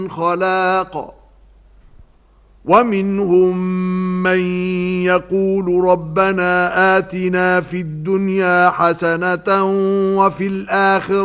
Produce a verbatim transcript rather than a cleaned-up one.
خلاق ومنهم من يقول ربنا آتنا في الدنيا حسنة وفي الآخرة